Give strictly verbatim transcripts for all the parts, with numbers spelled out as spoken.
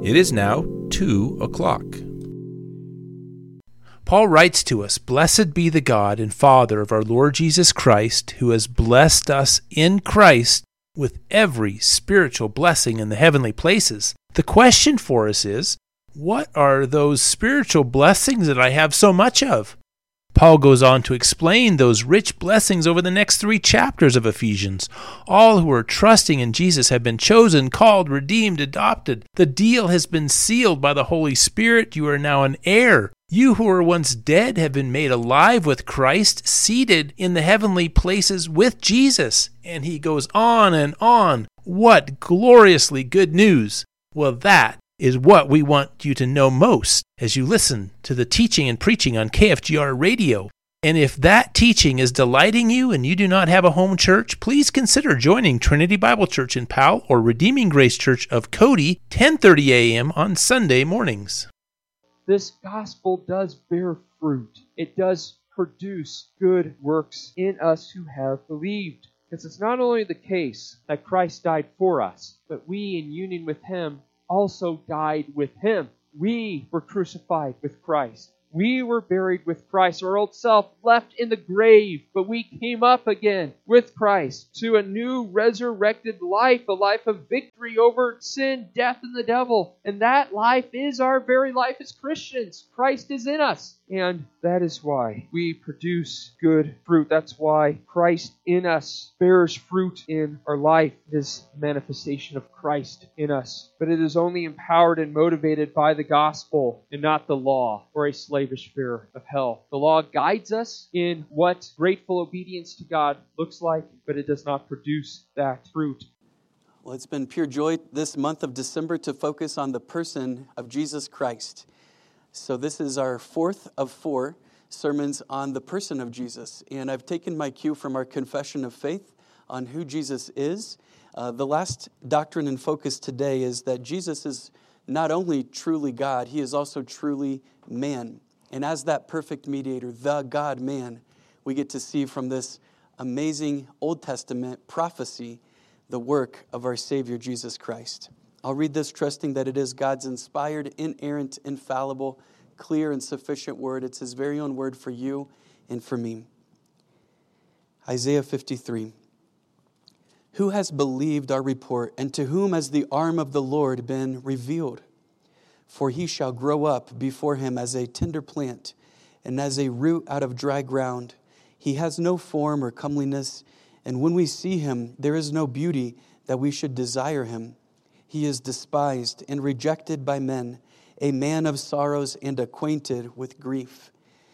It is now two o'clock. Paul writes to us, "Blessed be the God and Father of our Lord Jesus Christ, who has blessed us in Christ with every spiritual blessing in the heavenly places." The question for us is, what are those spiritual blessings that I have so much of? Paul goes on to explain those rich blessings over the next three chapters of Ephesians. All who are trusting in Jesus have been chosen, called, redeemed, adopted. The deal has been sealed by the Holy Spirit. You are now an heir. You who were once dead have been made alive with Christ, seated in the heavenly places with Jesus. And he goes on and on. What gloriously good news! Well, that is what we want you to know most as you listen to the teaching and preaching on K F G R Radio. And if that teaching is delighting you and you do not have a home church, please consider joining Trinity Bible Church in Powell or Redeeming Grace Church of Cody, ten thirty a.m. on Sunday mornings. This gospel does bear fruit. It does produce good works in us who have believed. Because it's not only the case that Christ died for us, but we in union with Him also died with Him. We were crucified with Christ. We were buried with Christ. Our old self left in the grave, but we came up again with Christ to a new resurrected life, a life of victory over sin, death, and the devil. And that life is our very life as Christians. Christ is in us. And that is why we produce good fruit. That's why Christ in us bears fruit in our life. It is a manifestation of Christ in us. But it is only empowered and motivated by the gospel and not the law or a slavish fear of hell. The law guides us in what grateful obedience to God looks like, but it does not produce that fruit. Well, it's been pure joy this month of December to focus on the person of Jesus Christ. So this is our fourth of four sermons on the person of Jesus. And I've taken my cue from our confession of faith on who Jesus is. Uh, the last doctrine and focus today is that Jesus is not only truly God, He is also truly man. And as that perfect mediator, the God-man, we get to see from this amazing Old Testament prophecy the work of our Savior, Jesus Christ. I'll read this trusting that it is God's inspired, inerrant, infallible, clear, and sufficient word. It's His very own word for you and for me. Isaiah fifty-three. Who has believed our report, and to whom has the arm of the Lord been revealed? For he shall grow up before him as a tender plant, and as a root out of dry ground. He has no form or comeliness, and when we see him, there is no beauty that we should desire him. He is despised and rejected by men, a man of sorrows and acquainted with grief.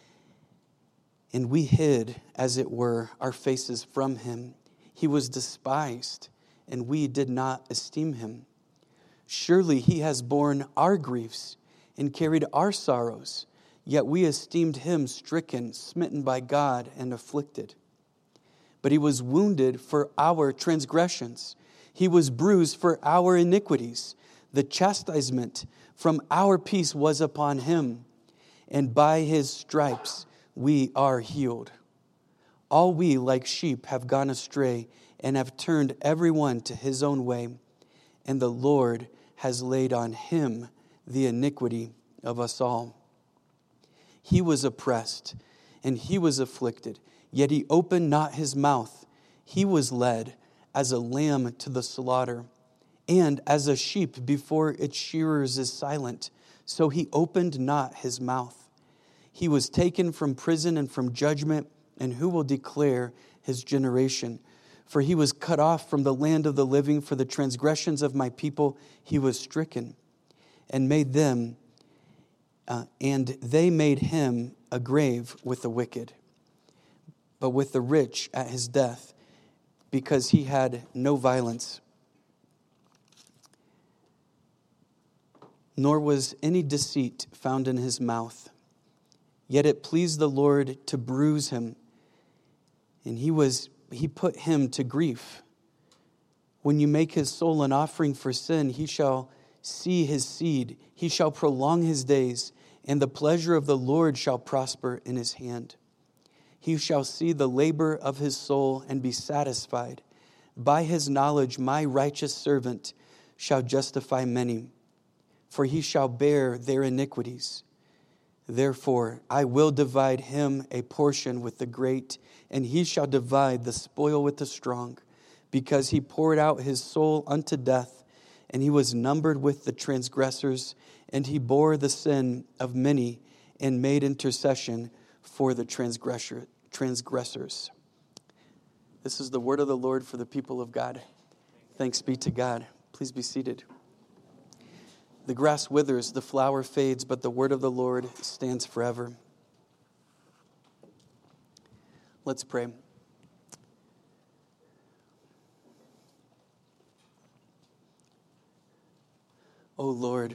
And we hid, as it were, our faces from him. He was despised, and we did not esteem him. Surely he has borne our griefs and carried our sorrows, yet we esteemed him stricken, smitten by God, and afflicted. But he was wounded for our transgressions. He was bruised for our iniquities. The chastisement from our peace was upon him, and by his stripes we are healed. All we like sheep have gone astray, and have turned every one to his own way, and the Lord has laid on him the iniquity of us all. He was oppressed, and he was afflicted, yet he opened not his mouth. He was led as a lamb to the slaughter, and as a sheep before its shearers is silent, so he opened not his mouth. He was taken from prison and from judgment, and who will declare his generation? For he was cut off from the land of the living. For the transgressions of my people he was stricken, and made them, uh, and they made him a grave with the wicked, but with the rich at his death, because he had no violence, nor was any deceit found in his mouth. Yet it pleased the Lord to bruise him, and he was he put him to grief. When you make his soul an offering for sin, he shall see his seed. He shall prolong his days, and the pleasure of the Lord shall prosper in his hand. He shall see the labor of his soul and be satisfied. By his knowledge my righteous servant shall justify many, for he shall bear their iniquities. Therefore, I will divide him a portion with the great, and he shall divide the spoil with the strong, because he poured out his soul unto death, and he was numbered with the transgressors, and he bore the sin of many, and made intercession for the transgressor, transgressors. This is the word of the Lord for the people of God. Thanks be to God. Please be seated. The grass withers, the flower fades, but the word of the Lord stands forever. Let's pray. O Lord,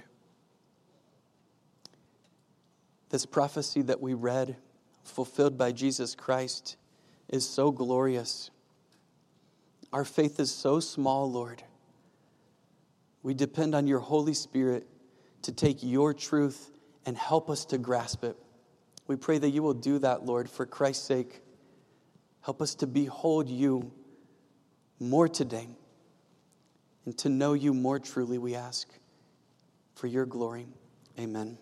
this prophecy that we read, fulfilled by Jesus Christ, is so glorious. Our faith is so small, Lord. We depend on your Holy Spirit to take your truth and help us to grasp it. We pray that you will do that, Lord, for Christ's sake. Help us to behold you more today and to know you more truly, we ask, for your glory. Amen.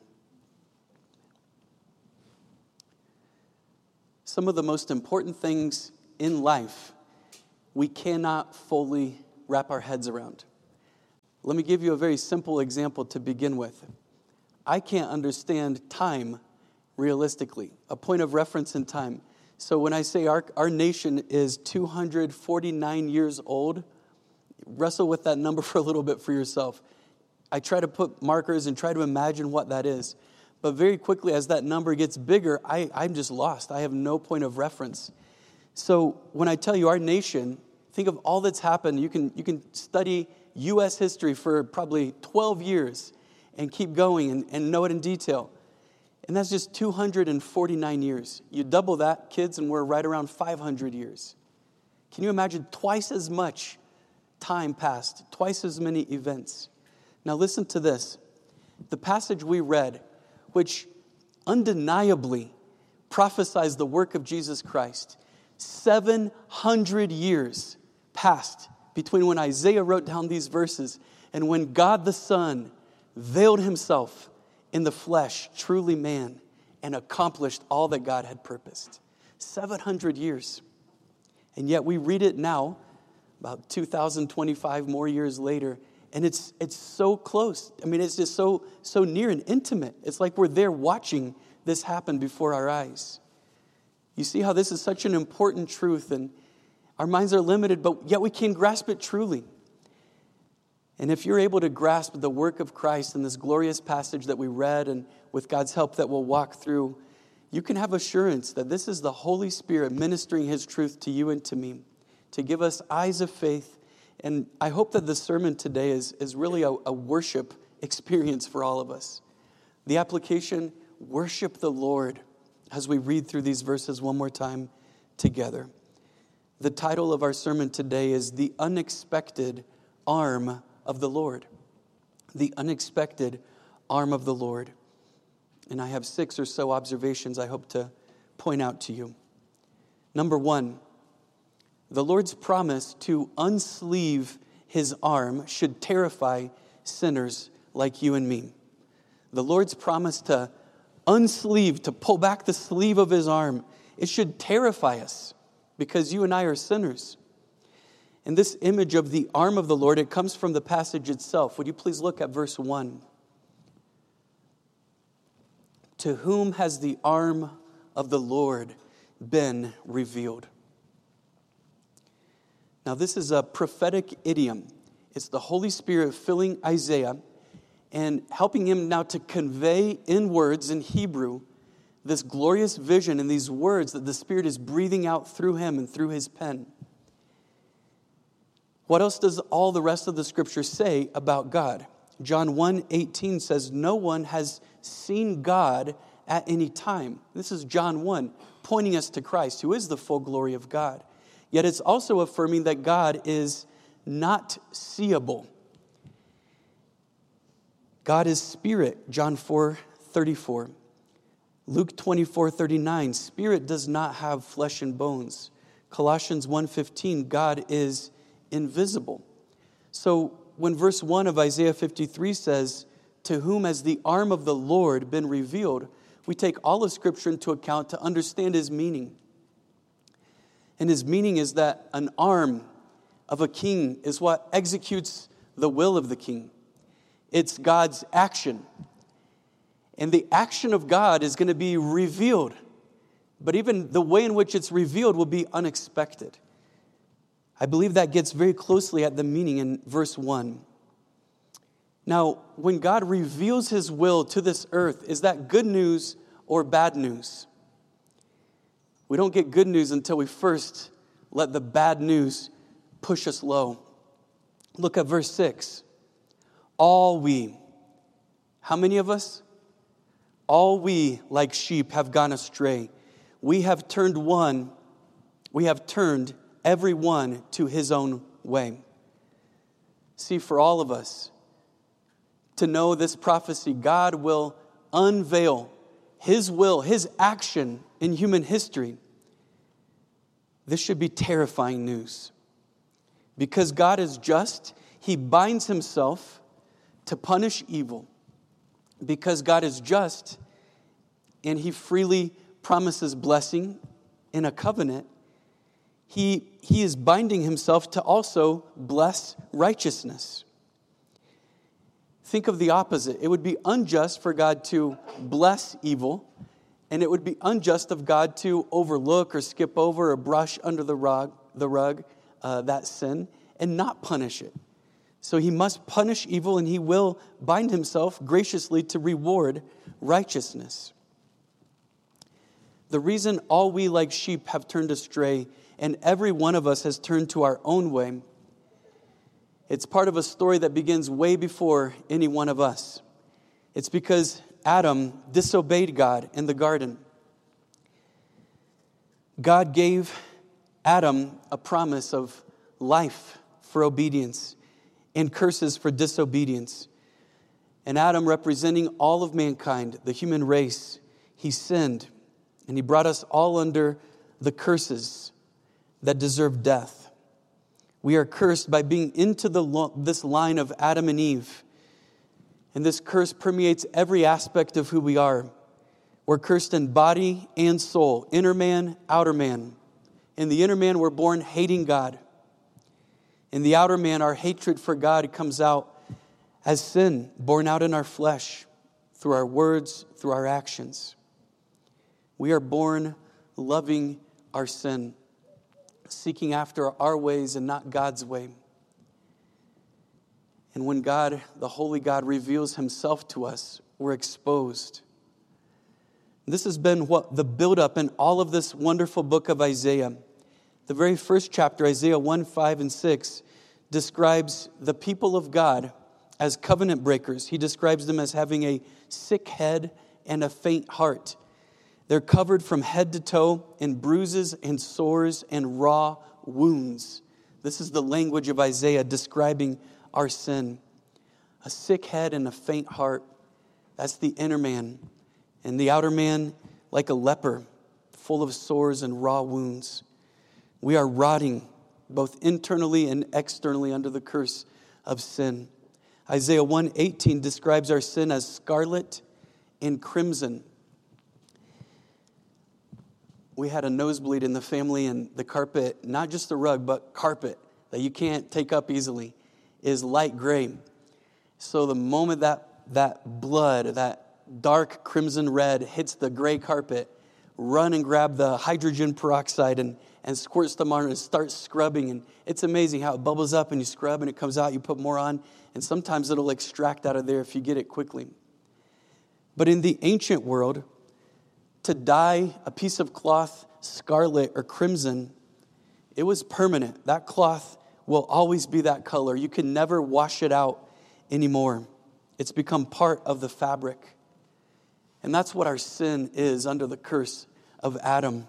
Some of the most important things in life we cannot fully wrap our heads around. Let me give you a very simple example to begin with. I can't understand time realistically, a point of reference in time. So when I say our, our nation is two hundred forty-nine years old, wrestle with that number for a little bit for yourself. I try to put markers and try to imagine what that is. But very quickly, as that number gets bigger, I, I'm just lost. I have no point of reference. So when I tell you our nation, think of all that's happened. You can, you can study U S history for probably twelve years and keep going and, and know it in detail. And that's just two hundred forty-nine years. You double that, kids, and we're right around five hundred years. Can you imagine twice as much time passed, twice as many events? Now listen to this. The passage we read, which undeniably prophesies the work of Jesus Christ, seven hundred years passed between when Isaiah wrote down these verses and when God the Son veiled himself in the flesh, truly man, and accomplished all that God had purposed. seven hundred years. And yet we read it now, about two thousand twenty-five more years later, and it's it's so close. I mean, it's just so so near and intimate. It's like we're there watching this happen before our eyes. You see how this is such an important truth, and our minds are limited, but yet we can grasp it truly. And if you're able to grasp the work of Christ in this glorious passage that we read, and with God's help that we'll walk through, you can have assurance that this is the Holy Spirit ministering his truth to you and to me, to give us eyes of faith. And I hope that the sermon today is, is really a, a worship experience for all of us. The application, worship the Lord, as we read through these verses one more time together. The title of our sermon today is The Unexpected Arm of the Lord. The Unexpected Arm of the Lord. And I have six or so observations I hope to point out to you. Number one, the Lord's promise to unsleeve his arm should terrify sinners like you and me. The Lord's promise to unsleeve, to pull back the sleeve of his arm, it should terrify us because you and I are sinners. And this image of the arm of the Lord, it comes from the passage itself. Would you please look at verse one? To whom has the arm of the Lord been revealed? Now, this is a prophetic idiom. It's the Holy Spirit filling Isaiah and helping him now to convey in words in Hebrew this glorious vision and these words that the Spirit is breathing out through him and through his pen. What else does all the rest of the scripture say about God? John one eighteen says, no one has seen God at any time. This is John one, pointing us to Christ, who is the full glory of God. Yet it's also affirming that God is not seeable. God is spirit, John four thirty-four. Luke twenty-four thirty-nine, spirit does not have flesh and bones. Colossians one fifteen, God is invisible. So when verse one of Isaiah fifty-three says, to whom has the arm of the Lord been revealed? We take all of Scripture into account to understand his meaning. And his meaning is that an arm of a king is what executes the will of the king. It's God's action. And the action of God is going to be revealed. But even the way in which it's revealed will be unexpected. I believe that gets very closely at the meaning in verse one. Now, when God reveals his will to this earth, is that good news or bad news? We don't get good news until we first let the bad news push us low. Look at verse six. All we, how many of us? All we, like sheep, have gone astray. We have turned one, we have turned every one to his own way. See, for all of us, to know this prophecy, God will unveil his will, his action in human history. This should be terrifying news. Because God is just, he binds himself to punish evil. Because God is just, and he freely promises blessing in a covenant, he, he is binding himself to also bless righteousness. Think of the opposite. It would be unjust for God to bless evil, and it would be unjust of God to overlook or skip over or brush under the rug, the rug uh, that sin and not punish it. So he must punish evil, and he will bind himself graciously to reward righteousness. The reason all we like sheep have turned astray, and every one of us has turned to our own way, it's part of a story that begins way before any one of us. It's because Adam disobeyed God in the garden. God gave Adam a promise of life for obedience and curses for disobedience. And Adam, representing all of mankind, the human race, he sinned, and he brought us all under the curses that deserve death. We are cursed by being into the lo- this line of Adam and Eve. And this curse permeates every aspect of who we are. We're cursed in body and soul, inner man, outer man. In the inner man, we're born hating God. In the outer man, our hatred for God comes out as sin, born out in our flesh, through our words, through our actions. We are born loving our sin, seeking after our ways and not God's way. And when God, the Holy God, reveals himself to us, we're exposed. This has been what the buildup in all of this wonderful book of Isaiah. The very first chapter, Isaiah one, five, and six, describes the people of God as covenant breakers. He describes them as having a sick head and a faint heart. They're covered from head to toe in bruises and sores and raw wounds. This is the language of Isaiah describing our sin. A sick head and a faint heart. That's the inner man. And the outer man, like a leper, full of sores and raw wounds. We are rotting both internally and externally under the curse of sin. Isaiah one eighteen describes our sin as scarlet and crimson. We had a nosebleed in the family, and the carpet, not just the rug, but carpet that you can't take up easily, is light gray. So the moment that that blood, that dark crimson red hits the gray carpet, run and grab the hydrogen peroxide and, and squirt some on it and start scrubbing. And it's amazing how it bubbles up and you scrub and it comes out, you put more on, and sometimes it'll extract out of there if you get it quickly. But in the ancient world, to dye a piece of cloth scarlet or crimson, it was permanent. That cloth will always be that color. You can never wash it out anymore. It's become part of the fabric. And that's what our sin is under the curse of Adam.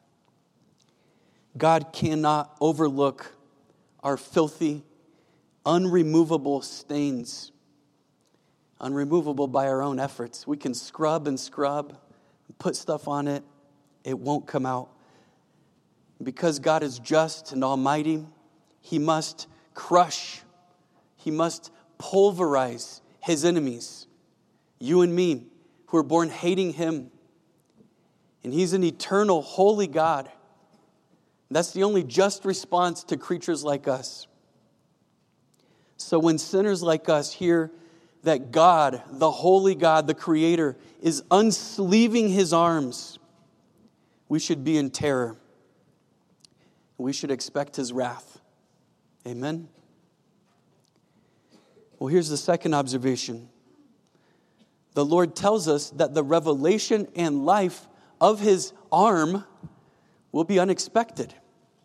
God cannot overlook our filthy, unremovable stains. Unremovable by our own efforts. We can scrub and scrub, put stuff on it. It won't come out. Because God is just and almighty, he must crush, he must pulverize his enemies You and me, who are born hating him. And he's an eternal, holy God. That's the only just response to creatures like us. So when sinners like us hear that God, the holy God, the Creator, is unsleeving his arms, we should be in terror. We should expect his wrath. Amen? Well, here's the second observation. The Lord tells us that the revelation and life of his arm will be unexpected.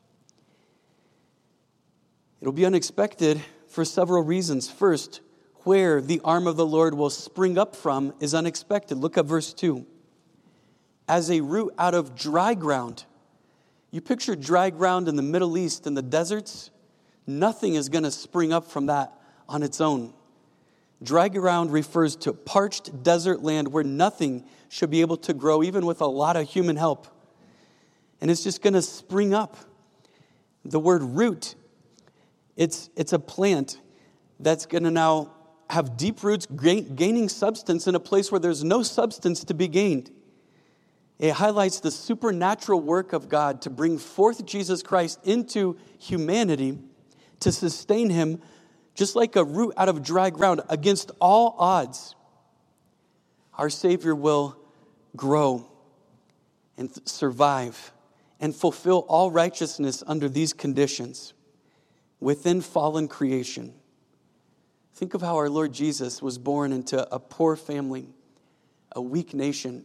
It'll be unexpected for several reasons. First, where the arm of the Lord will spring up from is unexpected. Look at verse two. As a root out of dry ground. You picture dry ground in the Middle East, in the deserts, nothing is going to spring up from that on its own. Dry ground refers to parched desert land where nothing should be able to grow, even with a lot of human help. And it's just going to spring up. The word root, it's, it's a plant that's going to now have deep roots, gain, gaining substance in a place where there's no substance to be gained. It highlights the supernatural work of God to bring forth Jesus Christ into humanity, to sustain him just like a root out of dry ground against all odds. Our Savior will grow and th- survive and fulfill all righteousness under these conditions within fallen creation. Think of how our Lord Jesus was born into a poor family, a weak nation.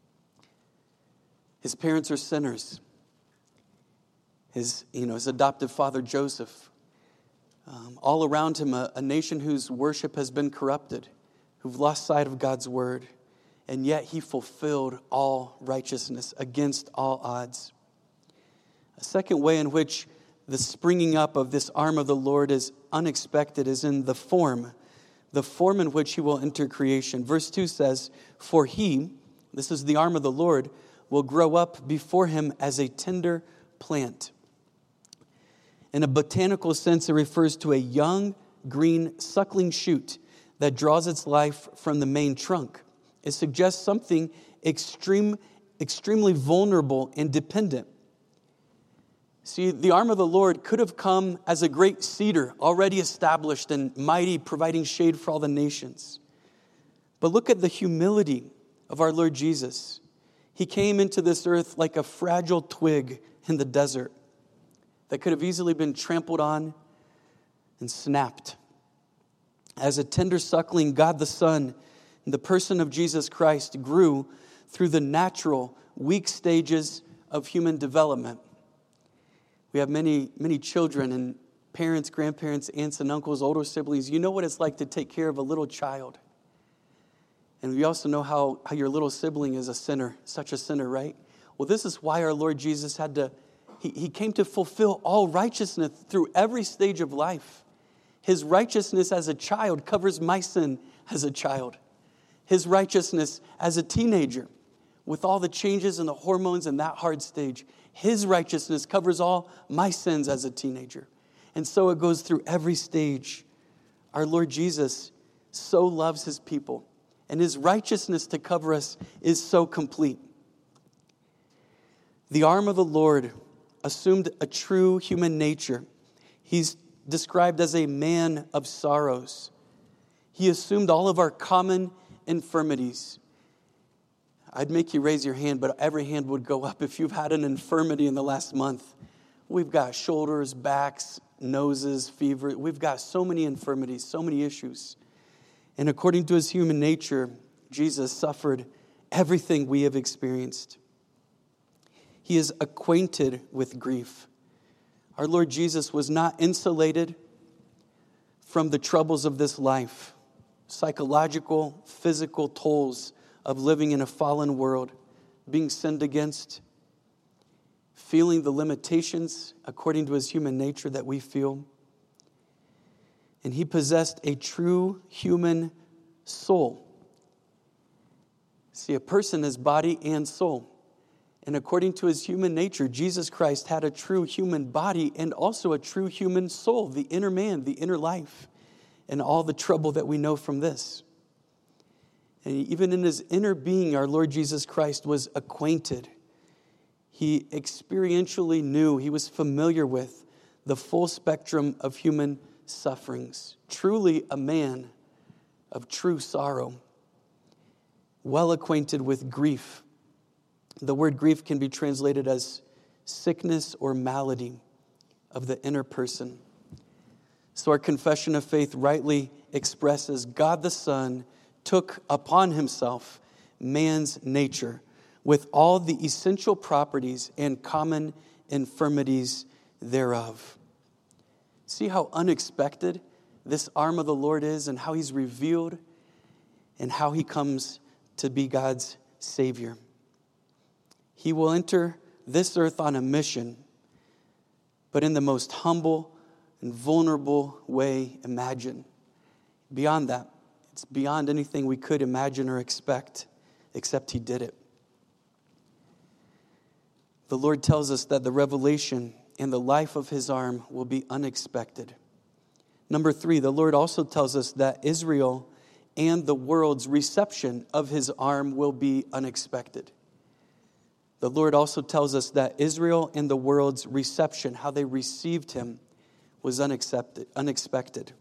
His parents are sinners. His, you know, his adoptive father, Joseph. Um, all around him, a, a nation whose worship has been corrupted, who've lost sight of God's word. And yet he fulfilled all righteousness against all odds. A second way in which the springing up of this arm of the Lord is unexpected is in the form, the form in which he will enter creation. Verse two says, for he, this is the arm of the Lord, will grow up before him as a tender plant. In a botanical sense, it refers to a young, green, suckling shoot that draws its life from the main trunk. It suggests something extreme, extremely vulnerable and dependent. See, the arm of the Lord could have come as a great cedar, already established and mighty, providing shade for all the nations. But look at the humility of our Lord Jesus. He came into this earth like a fragile twig in the desert that could have easily been trampled on and snapped. As a tender suckling, God the Son, in the person of Jesus Christ, grew through the natural, weak stages of human development. We have many, many children and parents, grandparents, aunts and uncles, older siblings. You know what it's like to take care of a little child. And we also know how, how your little sibling is a sinner, such a sinner, right? Well, this is why our Lord Jesus had to, he, he came to fulfill all righteousness through every stage of life. His righteousness as a child covers my sin as a child. His righteousness as a teenager, with all the changes and the hormones in that hard stage, his righteousness covers all my sins as a teenager. And so it goes through every stage. Our Lord Jesus so loves his people, and his righteousness to cover us is so complete. The arm of the Lord assumed a true human nature. He's described as a man of sorrows. He assumed all of our common infirmities. I'd make you raise your hand, but every hand would go up if you've had an infirmity in the last month. We've got shoulders, backs, noses, fever. We've got so many infirmities, so many issues. And according to his human nature, Jesus suffered everything we have experienced. He is acquainted with grief. Our Lord Jesus was not insulated from the troubles of this life, psychological, physical tolls of living in a fallen world, being sinned against, feeling the limitations according to his human nature that we feel. And he possessed a true human soul. See, a person is body and soul. And according to his human nature, Jesus Christ had a true human body and also a true human soul, the inner man, the inner life, and all the trouble that we know from this. And even in his inner being, our Lord Jesus Christ was acquainted. He experientially knew, he was familiar with the full spectrum of human sufferings. Truly a man of true sorrow, well acquainted with grief. The word grief can be translated as sickness or malady of the inner person. So our confession of faith rightly expresses God the Son took upon himself man's nature with all the essential properties and common infirmities thereof. See how unexpected this arm of the Lord is, and how he's revealed, and how he comes to be God's Savior. He will enter this earth on a mission, but in the most humble and vulnerable way imagined. Beyond that, it's beyond anything we could imagine or expect, except he did it. The Lord tells us that the revelation and the life of his arm will be unexpected. Number three, the Lord also tells us that Israel and the world's reception of his arm will be unexpected. The Lord also tells us that Israel and the world's reception, how they received him, was unaccepted, unexpected.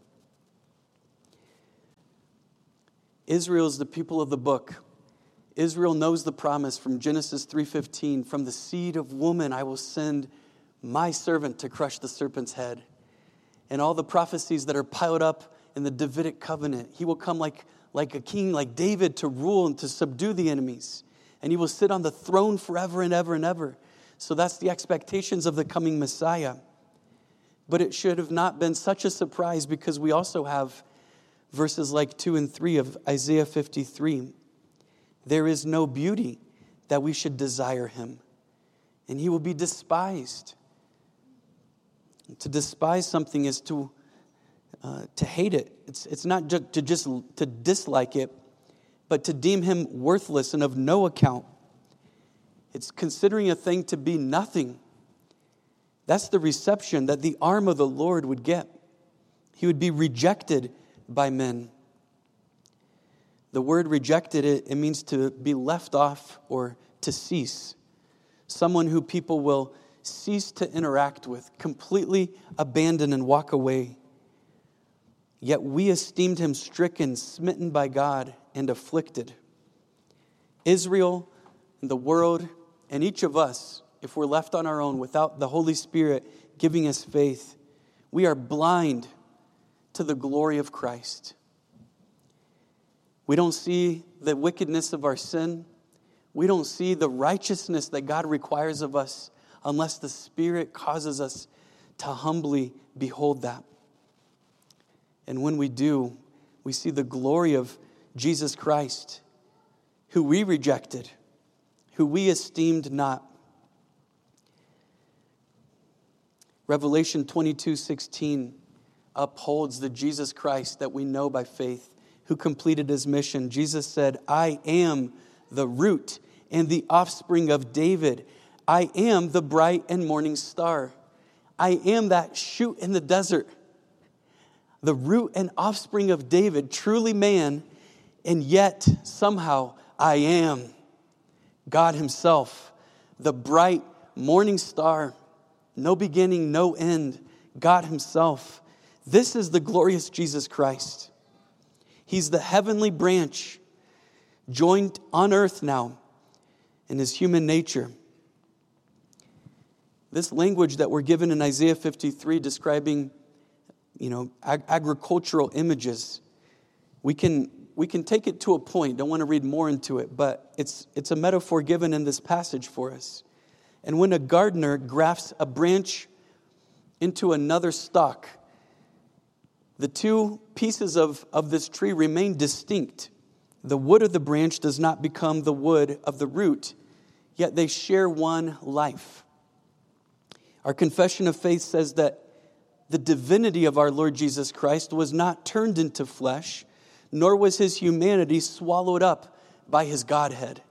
Israel is the people of the book. Israel knows the promise from Genesis three fifteen, from the seed of woman I will send my servant to crush the serpent's head. And all the prophecies that are piled up in the Davidic covenant. He will come like, like a king, like David, to rule and to subdue the enemies. And he will sit on the throne forever and ever and ever. So that's the expectations of the coming Messiah. But it should have not been such a surprise, because we also have verses like two and three of Isaiah fifty-three. There is no beauty that we should desire him, and he will be despised. To despise something is to uh, to hate it. It's it's not just to just to dislike it, but to deem him worthless and of no account. It's considering a thing to be nothing. That's the reception that the arm of the Lord would get. He would be rejected by men. The word rejected, it, it means to be left off or to cease. Someone who people will cease to interact with, completely abandon and walk away. Yet we esteemed him stricken, smitten by God, and afflicted. Israel, and the world, and each of us, if we're left on our own without the Holy Spirit giving us faith, we are blind to the glory of Christ. We don't see the wickedness of our sin. We don't see the righteousness that God requires of us unless the Spirit causes us to humbly behold that. And when we do, we see the glory of Jesus Christ, who we rejected, who we esteemed not. Revelation twenty-two sixteen upholds the Jesus Christ that we know by faith, who completed his mission. Jesus said, I am the root and the offspring of David. I am the bright and morning star. I am that shoot in the desert. The root and offspring of David, truly man, and yet somehow I am God himself, the bright morning star, no beginning, no end, God himself. This is the glorious Jesus Christ. He's the heavenly branch, joined on earth now in his human nature. This language that we're given in Isaiah fifty-three describing, you know, ag- agricultural images, we can we can take it to a point. Don't want to read more into it, but it's it's a metaphor given in this passage for us. And when a gardener grafts a branch into another stalk, the two pieces of, of this tree remain distinct. The wood of the branch does not become the wood of the root, yet they share one life. Our confession of faith says that the divinity of our Lord Jesus Christ was not turned into flesh, nor was his humanity swallowed up by his Godhead.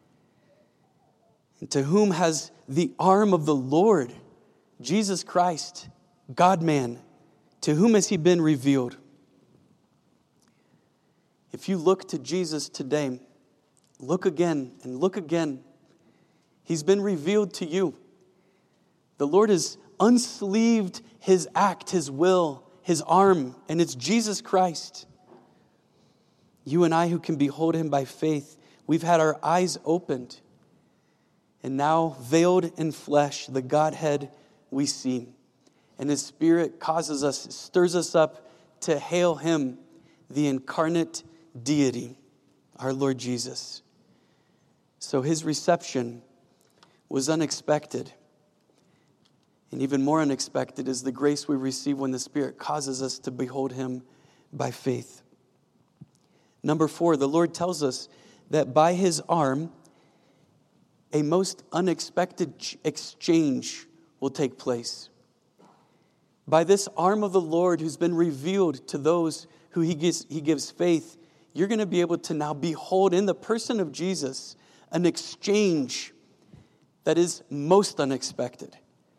And to whom has the arm of the Lord, Jesus Christ, God-man, to whom has he been revealed? If you look to Jesus today, look again and look again. He's been revealed to you. The Lord has unsleeved his act, his will, his arm, and it's Jesus Christ. You and I who can behold him by faith, we've had our eyes opened. And now, veiled in flesh, the Godhead we see. And his Spirit causes us, stirs us up to hail him, the incarnate deity, our Lord Jesus. So his reception was unexpected. And even more unexpected is the grace we receive when the Spirit causes us to behold him by faith. Number four, the Lord tells us that by his arm, a most unexpected exchange will take place. By this arm of the Lord who's been revealed to those who he gives, he gives faith, you're going to be able to now behold in the person of Jesus an exchange that is most unexpected.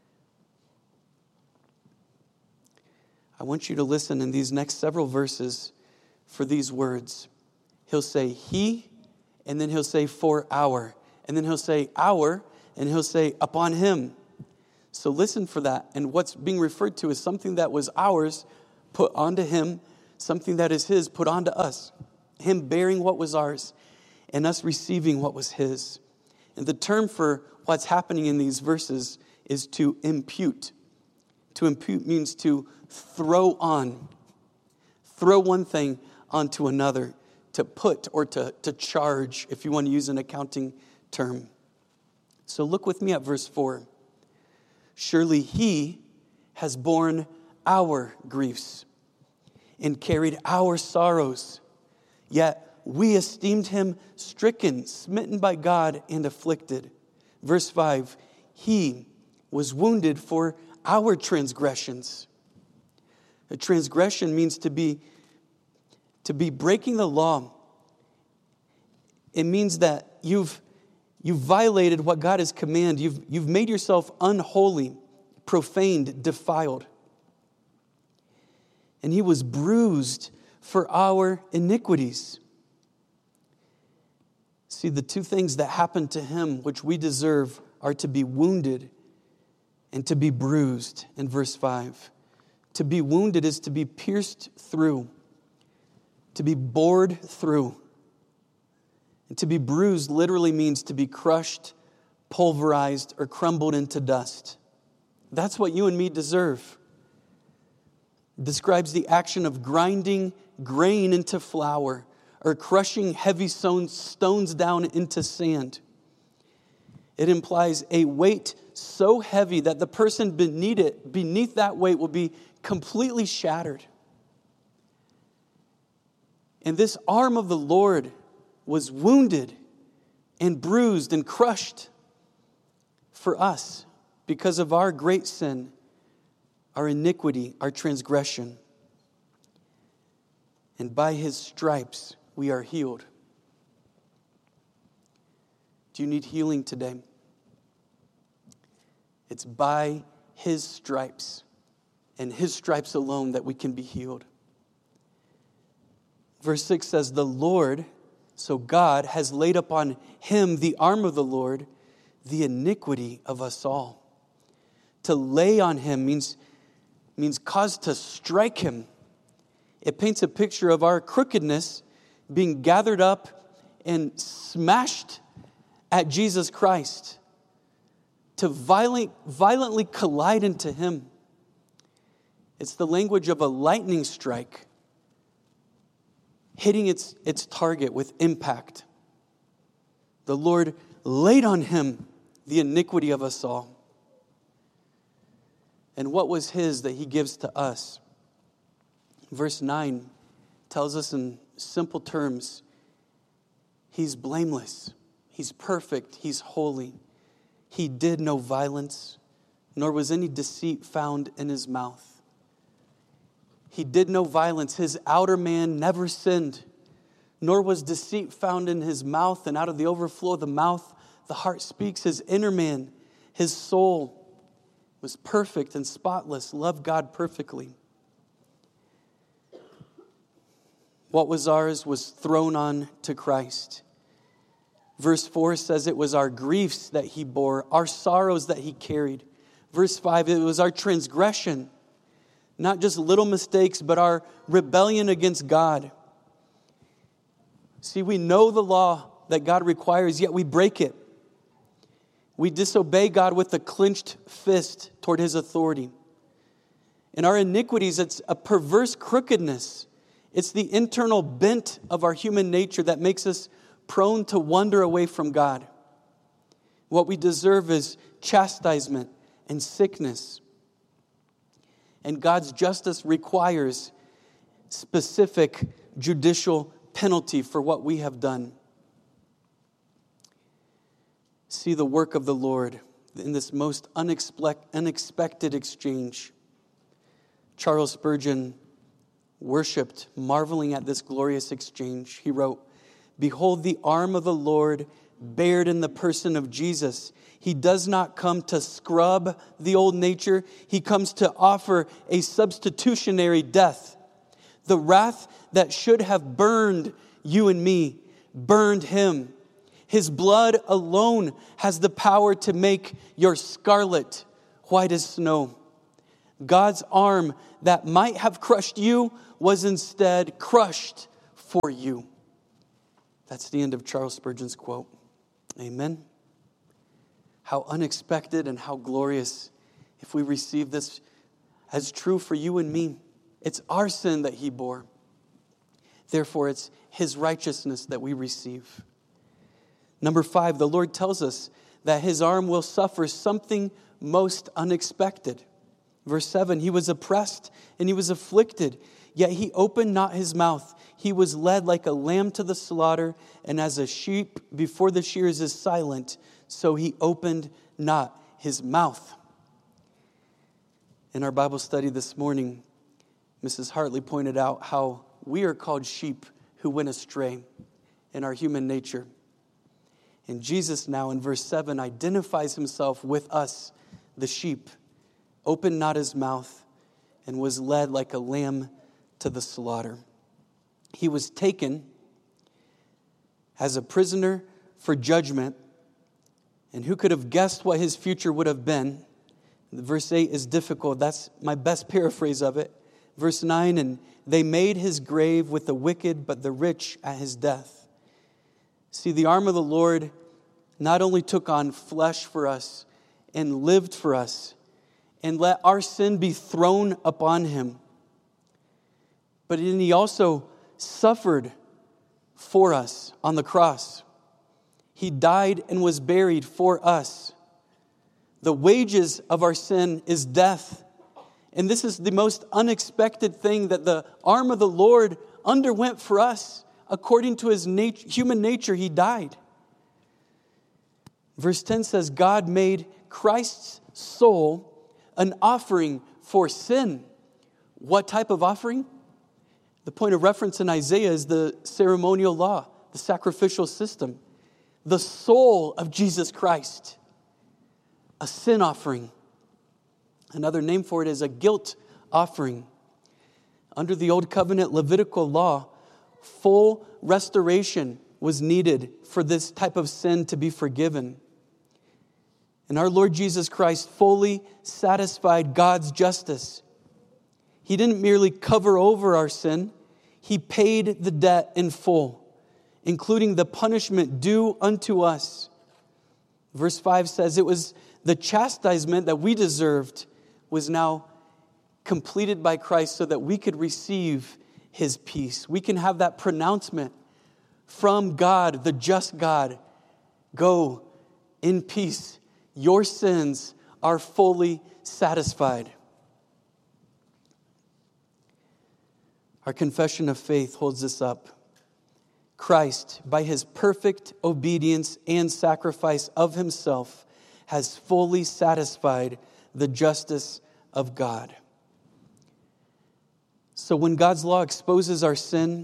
I want you to listen in these next several verses for these words. He'll say he, and then he'll say for our, and then he'll say our, and he'll say upon him. So listen for that. And what's being referred to is something that was ours put onto him, something that is his put onto us. Him bearing what was ours and us receiving what was his. And the term for what's happening in these verses is to impute. To impute means to throw on. Throw one thing onto another. To put or to, to charge, if you want to use an accounting term. So look with me at verse four. Surely he has borne our griefs and carried our sorrows. Yet we esteemed him stricken, smitten by God, and afflicted. Verse five, he was wounded for our transgressions. A transgression means to be, to be breaking the law. It means that you've, you've violated what God has commanded. You've, you've made yourself unholy, profaned, defiled. And he was bruised for our iniquities. See, the two things that happened to him, which we deserve, are to be wounded and to be bruised in verse five. To be wounded is to be pierced through, to be bored through. And to be bruised literally means to be crushed, pulverized, or crumbled into dust. That's what you and me deserve. It describes the action of grinding grain into flour or crushing heavy stones down into sand. It implies a weight so heavy that the person beneath it, beneath that weight will be completely shattered. And this arm of the Lord was wounded and bruised and crushed for us because of our great sin, our iniquity, our transgression. And by his stripes we are healed. Do you need healing today? It's by his stripes and his stripes alone that we can be healed. Verse six says, the Lord, so God, has laid upon him, the arm of the Lord, the iniquity of us all. To lay on him means, means cause to strike him. It paints a picture of our crookedness being gathered up and smashed at Jesus Christ. To violent, violently collide into him. It's the language of a lightning strike, hitting its, its target with impact. The Lord laid on him the iniquity of us all. And what was his that he gives to us? Verse nine tells us in simple terms, he's blameless, he's perfect, he's holy. He did no violence, nor was any deceit found in his mouth. He did no violence. His outer man never sinned, nor was deceit found in his mouth. And out of the overflow of the mouth, the heart speaks. His inner man, his soul, was perfect and spotless, loved God perfectly. What was ours was thrown on to Christ. Verse four says it was our griefs that he bore, our sorrows that he carried. Verse five, it was our transgression, not just little mistakes, but our rebellion against God. See, we know the law that God requires, yet we break it. We disobey God with a clenched fist toward his authority. In our iniquities, it's a perverse crookedness. It's the internal bent of our human nature that makes us prone to wander away from God. What we deserve is chastisement and sickness. And God's justice requires specific judicial penalty for what we have done. See the work of the Lord in this most unexpected exchange. Charles Spurgeon worshipped, marveling at this glorious exchange. He wrote, "Behold the arm of the Lord bared in the person of Jesus. He does not come to scrub the old nature. He comes to offer a substitutionary death. The wrath that should have burned you and me burned him. His blood alone has the power to make your scarlet white as snow. God's arm that might have crushed you was instead crushed for you." That's the end of Charles Spurgeon's quote. Amen. How unexpected and how glorious if we receive this as true for you and me. It's our sin that he bore. Therefore, it's his righteousness that we receive. Number five, the Lord tells us that his arm will suffer something most unexpected. Verse seven, he was oppressed and he was afflicted, yet he opened not his mouth. He was led like a lamb to the slaughter, and as a sheep before the shears is silent, so he opened not his mouth. In our Bible study this morning, Missus Hartley pointed out how we are called sheep who went astray in our human nature. And Jesus now in verse seven identifies himself with us, the sheep, opened not his mouth, and was led like a lamb to the slaughter. He was taken as a prisoner for judgment, and who could have guessed what his future would have been? Verse eight is difficult. That's my best paraphrase of it. Verse nine, and they made his grave with the wicked, but the rich at his death. See, the arm of the Lord not only took on flesh for us and lived for us and let our sin be thrown upon him, but then he also suffered for us on the cross. He died and was buried for us. The wages of our sin is death. And this is the most unexpected thing that the arm of the Lord underwent for us. According to his nat- human nature, he died. Verse ten says, God made Christ's soul an offering for sin. What type of offering? The point of reference in Isaiah is the ceremonial law, the sacrificial system. The soul of Jesus Christ, a sin offering. Another name for it is a guilt offering. Under the Old Covenant Levitical law, full restoration was needed for this type of sin to be forgiven. And our Lord Jesus Christ fully satisfied God's justice. He didn't merely cover over our sin. He paid the debt in full, including the punishment due unto us. Verse five says it was the chastisement that we deserved was now completed by Christ so that we could receive his peace. We can have that pronouncement from God, the just God. Go in peace. Your sins are fully satisfied. Our confession of faith holds this up. Christ, by his perfect obedience and sacrifice of himself, has fully satisfied the justice of God. So when God's law exposes our sin,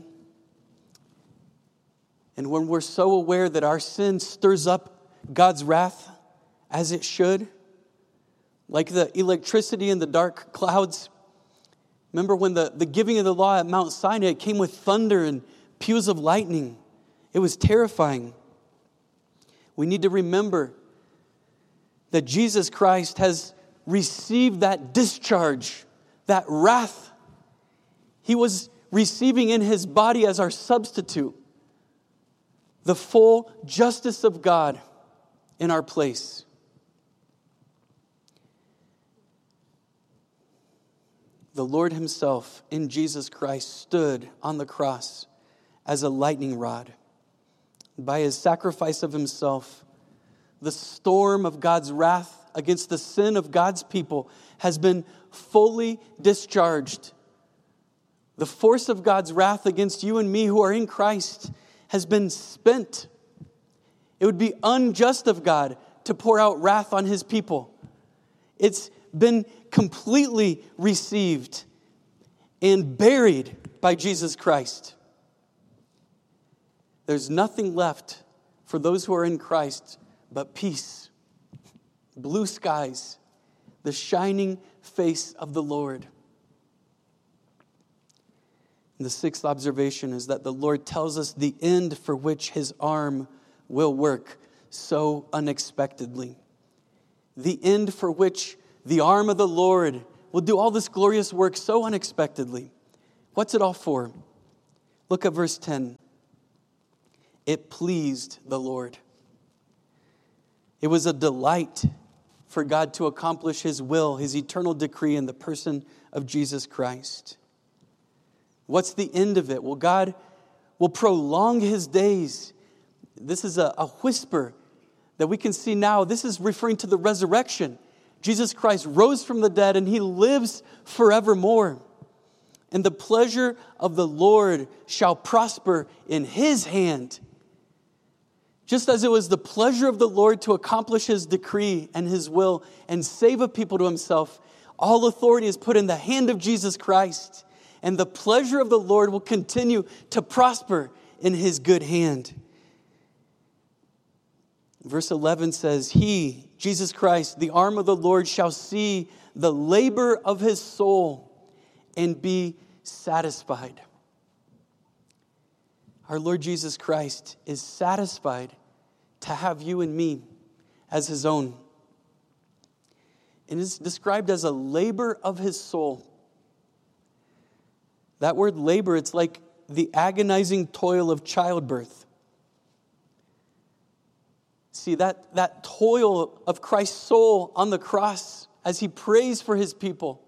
and when we're so aware that our sin stirs up God's wrath as it should, like the electricity in the dark clouds, Remember when the, the giving of the law at Mount Sinai, it came with thunder and peals of lightning. It was terrifying. We need to remember that Jesus Christ has received that discharge, that wrath. He was receiving in his body as our substitute the full justice of God in our place. The Lord himself in Jesus Christ stood on the cross as a lightning rod. By his sacrifice of himself, the storm of God's wrath against the sin of God's people has been fully discharged. The force of God's wrath against you and me who are in Christ has been spent. It would be unjust of God to pour out wrath on his people. It's been completely received and buried by Jesus Christ. There's nothing left for those who are in Christ but peace, blue skies, the shining face of the Lord. And the sixth observation is that the Lord tells us the end for which his arm will work so unexpectedly. The end for which the arm of the Lord will do all this glorious work so unexpectedly. What's it all for? Look at verse ten. It pleased the Lord. It was a delight for God to accomplish his will, his eternal decree in the person of Jesus Christ. What's the end of it? Well, God will prolong his days. This is a, a whisper that we can see now. This is referring to the resurrection. Jesus Christ rose from the dead and he lives forevermore. And the pleasure of the Lord shall prosper in his hand. Just as it was the pleasure of the Lord to accomplish his decree and his will and save a people to himself, all authority is put in the hand of Jesus Christ. And the pleasure of the Lord will continue to prosper in his good hand. Verse eleven says, he, Jesus Christ, the arm of the Lord, shall see the labor of his soul and be satisfied. Our Lord Jesus Christ is satisfied to have you and me as his own. It is described as a labor of his soul. That word labor, it's like the agonizing toil of childbirth. See, that, that toil of Christ's soul on the cross as he prays for his people,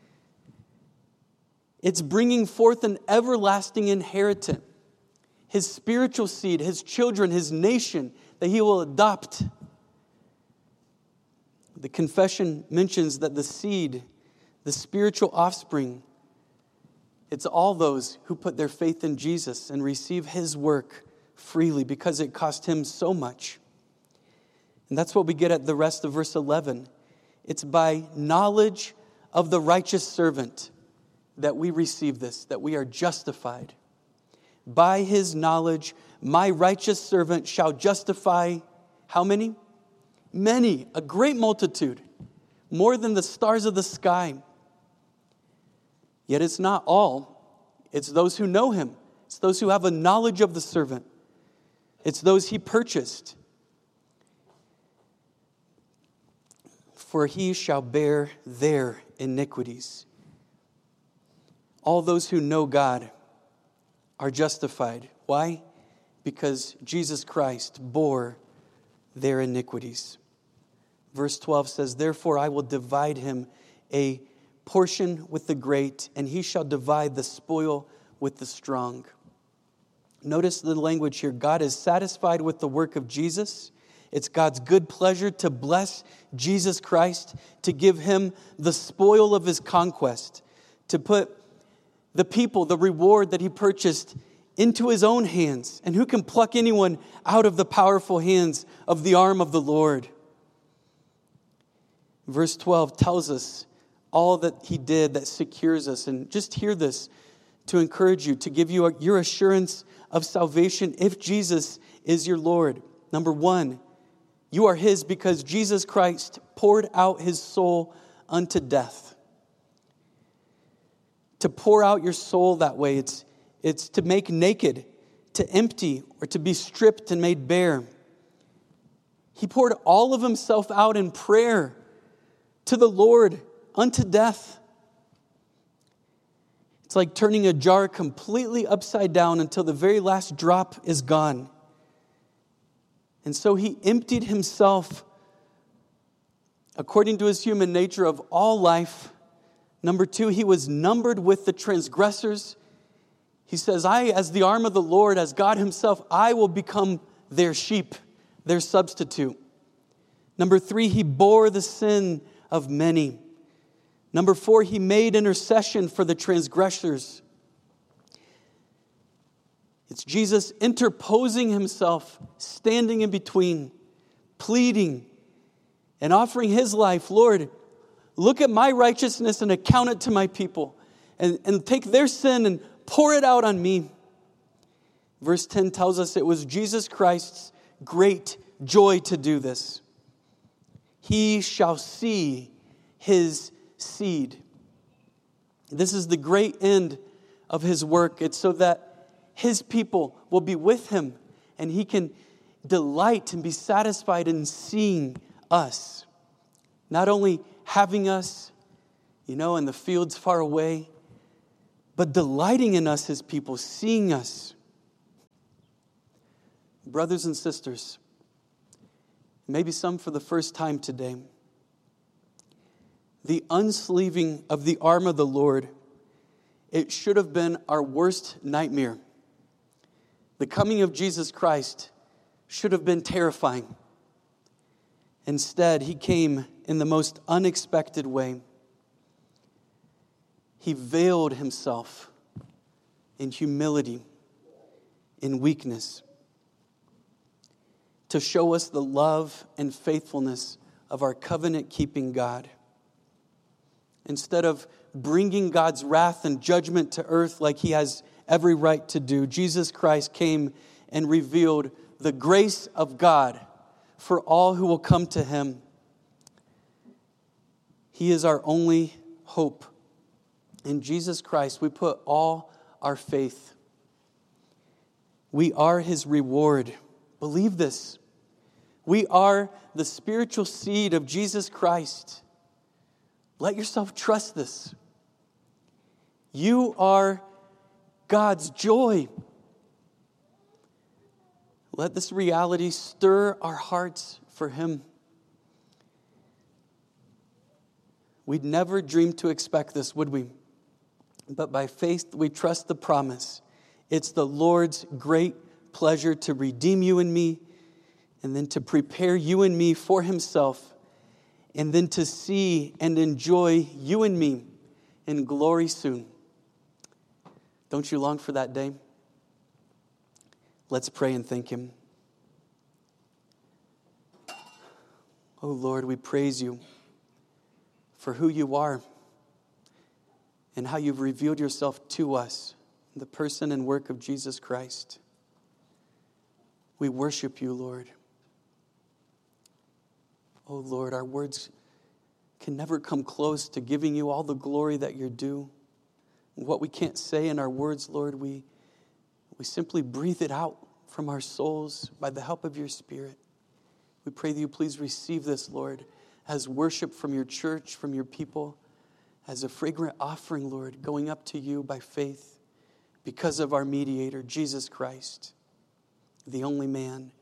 it's bringing forth an everlasting inheritance. His spiritual seed, his children, his nation that he will adopt. The confession mentions that the seed, the spiritual offspring, it's all those who put their faith in Jesus and receive his work freely because it cost him so much. And that's what we get at the rest of verse eleven. It's by knowledge of the righteous servant that we receive this, that we are justified. By his knowledge, my righteous servant shall justify how many? Many, a great multitude, more than the stars of the sky. Yet it's not all. It's those who know him. It's those who have a knowledge of the servant. It's those he purchased. For he shall bear their iniquities. All those who know God are justified. Why? Because Jesus Christ bore their iniquities. Verse twelve says, therefore I will divide him a portion with the great, and he shall divide the spoil with the strong. Notice the language here. God is satisfied with the work of Jesus. It's God's good pleasure to bless Jesus Christ, to give him the spoil of his conquest, to put the people, the reward that he purchased, into his own hands. And who can pluck anyone out of the powerful hands of the arm of the Lord? Verse twelve tells us all that he did that secures us. And just hear this to encourage you, to give you a, your assurance of salvation if Jesus is your Lord. Number one, you are his because Jesus Christ poured out his soul unto death. to pour out your soul that way. It's, it's to make naked, to empty, or to be stripped and made bare. He poured all of himself out in prayer to the Lord unto death. It's like turning a jar completely upside down until the very last drop is gone. And so he emptied himself according to his human nature of all life. Number two, he was numbered with the transgressors. He says, I, as the arm of the Lord, as God himself, I will become their sheep, their substitute. Number three, he bore the sin of many. Number four, he made intercession for the transgressors. It's Jesus interposing himself, standing in between, pleading, and offering his life. Lord, look at my righteousness and account it to my people. And, and take their sin and pour it out on me. Verse ten tells us it was Jesus Christ's great joy to do this. He shall see his seed. This is the great end of his work. It's so that his people will be with him and he can delight and be satisfied in seeing us. Not only having us, you know, in the fields far away, but delighting in us, his people, seeing us. Brothers and sisters, maybe some for the first time today, the unsleeving of the arm of the Lord, it should have been our worst nightmare. The coming of Jesus Christ should have been terrifying. Instead, he came in the most unexpected way. He veiled himself in humility, in weakness, to show us the love and faithfulness of our covenant-keeping God. Instead of bringing God's wrath and judgment to earth like he has every right to do, Jesus Christ came and revealed the grace of God for all who will come to him. He is our only hope. In Jesus Christ, we put all our faith. We are his reward. Believe this. We are the spiritual seed of Jesus Christ. Let yourself trust this. You are God's joy. Let this reality stir our hearts for him. We'd never dream to expect this, would we? But by faith we trust the promise. It's the Lord's great pleasure to redeem you and me, and then to prepare you and me for himself, and then to see and enjoy you and me in glory soon. Don't you long for that day? Let's pray and thank him. Oh Lord, we praise you for who you are and how you've revealed yourself to us in the person and work of Jesus Christ. We worship you, Lord. Oh Lord, our words can never come close to giving you all the glory that you're due. What we can't say in our words, Lord, we, we simply breathe it out from our souls by the help of your Spirit. We pray that you please receive this, Lord, as worship from your church, from your people, as a fragrant offering, Lord, going up to you by faith because of our mediator, Jesus Christ, the only man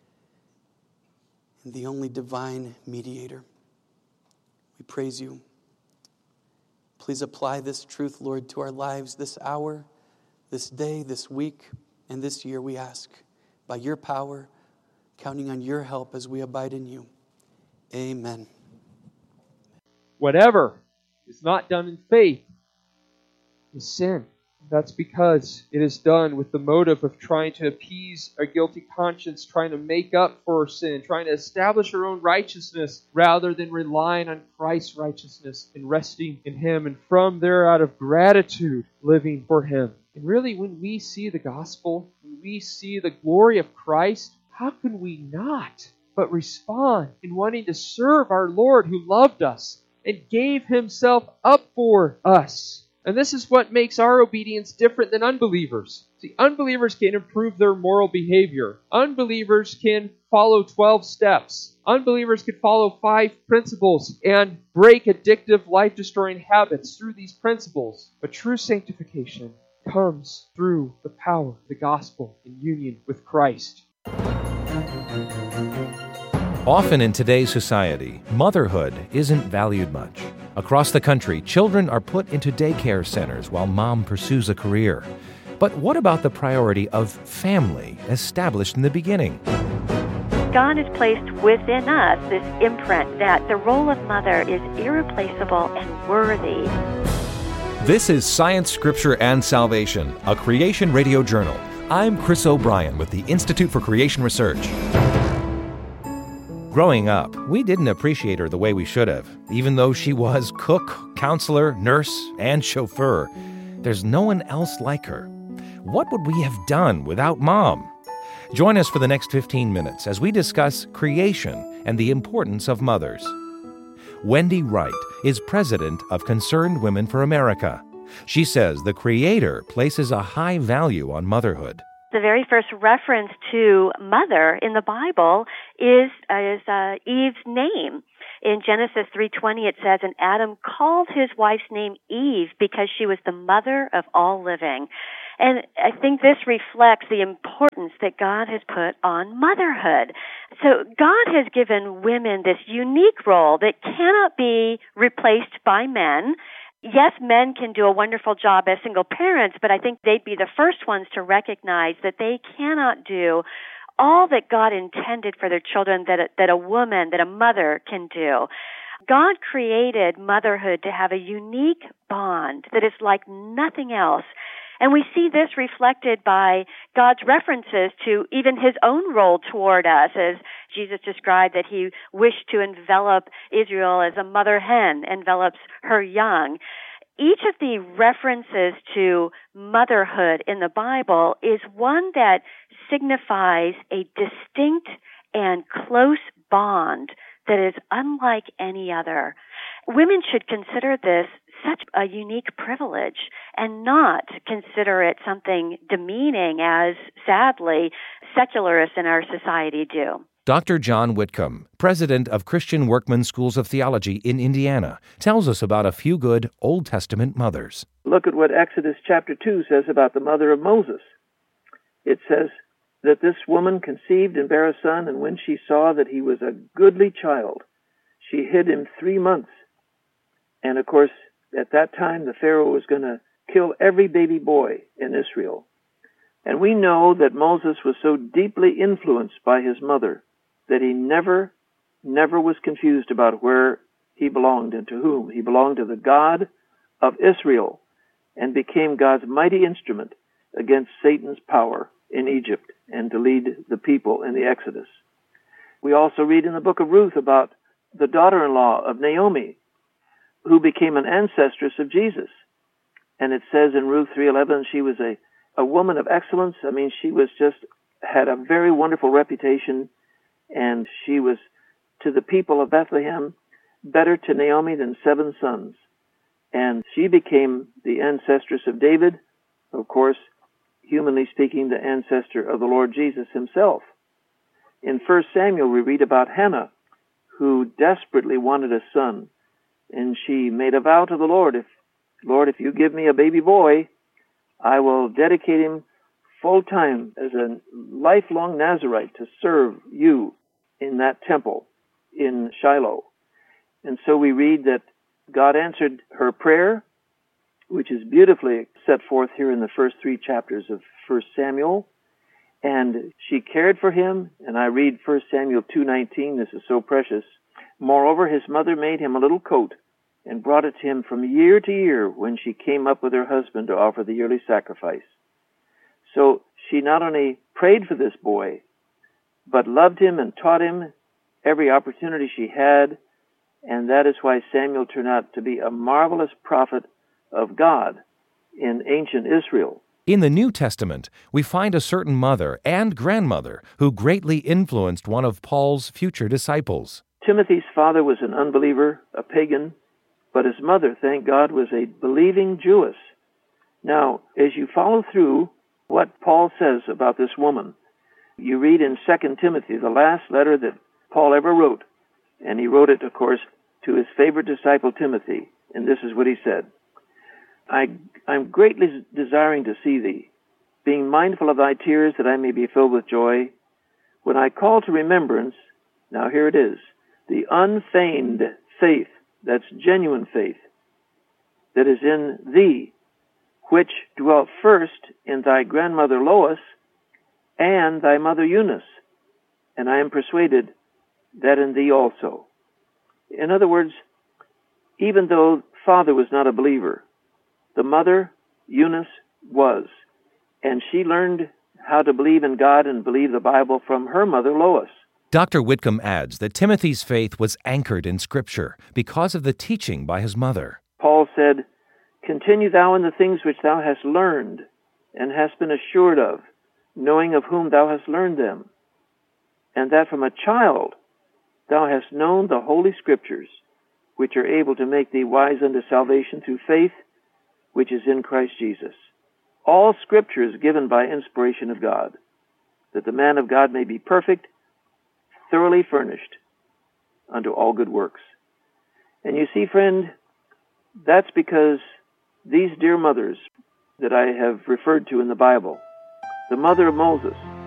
and the only divine mediator. We praise you. Please apply this truth, Lord, to our lives this hour, this day, this week, and this year, we ask, by your power, counting on your help as we abide in you. Amen. Whatever is not done in faith is sin. That's because it is done with the motive of trying to appease our guilty conscience, trying to make up for our sin, trying to establish our own righteousness rather than relying on Christ's righteousness and resting in him, and from there, out of gratitude, living for him. And really, when we see the gospel, when we see the glory of Christ, how can we not but respond in wanting to serve our Lord who loved us and gave himself up for us? And this is what makes our obedience different than unbelievers. See, unbelievers can improve their moral behavior. Unbelievers can follow twelve steps. Unbelievers can follow five principles and break addictive, life-destroying habits through these principles. But true sanctification comes through the power of the gospel in union with Christ. Often in today's society, motherhood isn't valued much. Across the country, children are put into daycare centers while mom pursues a career. But what about the priority of family established in the beginning? God has placed within us this imprint that the role of mother is irreplaceable and worthy. This is Science, Scripture, and Salvation, a Creation Radio Journal. I'm Chris O'Brien with the Institute for Creation Research. Growing up, we didn't appreciate her the way we should have, even though she was cook, counselor, nurse, and chauffeur. There's no one else like her. What would we have done without Mom? Join us for the next fifteen minutes as we discuss creation and the importance of mothers. Wendy Wright is president of Concerned Women for America. She says the Creator places a high value on motherhood. The very first reference to mother in the Bible is, is uh, Eve's name. In Genesis three twenty, it says, "And Adam called his wife's name Eve because she was the mother of all living." And I think this reflects the importance that God has put on motherhood. So God has given women this unique role that cannot be replaced by men. Yes, men can do a wonderful job as single parents, but I think they'd be the first ones to recognize that they cannot do all that God intended for their children that a, that a woman, that a mother can do. God created motherhood to have a unique bond that is like nothing else. And we see this reflected by God's references to even his own role toward us, as Jesus described that he wished to envelop Israel as a mother hen envelops her young. Each of the references to motherhood in the Bible is one that signifies a distinct and close bond that is unlike any other. Women should consider this such a unique privilege and not consider it something demeaning, as sadly secularists in our society do. Doctor John Whitcomb, president of Christian Workman Schools of Theology in Indiana, tells us about a few good Old Testament mothers. Look at what Exodus chapter two says about the mother of Moses. It says that this woman conceived and bare a son, and when she saw that he was a goodly child, she hid him three months. And of course, at that time, the Pharaoh was going to kill every baby boy in Israel. And we know that Moses was so deeply influenced by his mother that he never, never was confused about where he belonged and to whom. He belonged to the God of Israel and became God's mighty instrument against Satan's power in Egypt and to lead the people in the Exodus. We also read in the book of Ruth about the daughter-in-law of Naomi, who became an ancestress of Jesus. And it says in Ruth three eleven, she was a, a woman of excellence. I mean, she was just, had a very wonderful reputation, and she was, to the people of Bethlehem, better to Naomi than seven sons. And she became the ancestress of David, of course, humanly speaking, the ancestor of the Lord Jesus himself. In First Samuel, we read about Hannah, who desperately wanted a son. And she made a vow to the Lord, if, Lord, if you give me a baby boy, I will dedicate him full time as a lifelong Nazirite to serve you in that temple in Shiloh. And so we read that God answered her prayer, which is beautifully set forth here in the first three chapters of First Samuel. And she cared for him, and I read First Samuel two nineteen, this is so precious. Moreover, his mother made him a little coat and brought it to him from year to year when she came up with her husband to offer the yearly sacrifice. So she not only prayed for this boy, but loved him and taught him every opportunity she had, and that is why Samuel turned out to be a marvelous prophet of God in ancient Israel. In the New Testament, we find a certain mother and grandmother who greatly influenced one of Paul's future disciples. Timothy's father was an unbeliever, a pagan, but his mother, thank God, was a believing Jewess. Now, as you follow through what Paul says about this woman, you read in Second Timothy, the last letter that Paul ever wrote, and he wrote it, of course, to his favorite disciple Timothy, and this is what he said: I, I'm greatly desiring to see thee, being mindful of thy tears, that I may be filled with joy, when I call to remembrance, now here it is, the unfeigned faith, that's genuine faith, that is in thee, which dwelt first in thy grandmother Lois and thy mother Eunice, and I am persuaded that in thee also. In other words, even though father was not a believer, the mother, Eunice, was, and she learned how to believe in God and believe the Bible from her mother Lois. Doctor Whitcomb adds that Timothy's faith was anchored in Scripture because of the teaching by his mother. Paul said, Continue thou in the things which thou hast learned, and hast been assured of, knowing of whom thou hast learned them, and that from a child thou hast known the Holy Scriptures, which are able to make thee wise unto salvation through faith, which is in Christ Jesus. All Scripture is given by inspiration of God, that the man of God may be perfect, thoroughly furnished unto all good works. And you see, friend, that's because these dear mothers that I have referred to in the Bible, the mother of Moses,